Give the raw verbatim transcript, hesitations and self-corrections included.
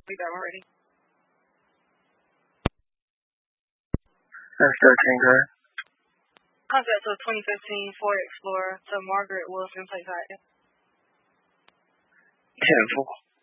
We got one ready. That's thirteen, go ahead. Contact to twenty fifteen Ford Explorer to Margaret Wilson Place High. ten four.